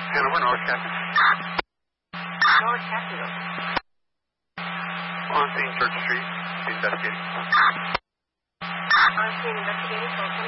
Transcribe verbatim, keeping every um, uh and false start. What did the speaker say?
Hanover, North Captain. North Captain. On scene, Church Street, investigating. On scene, investigating,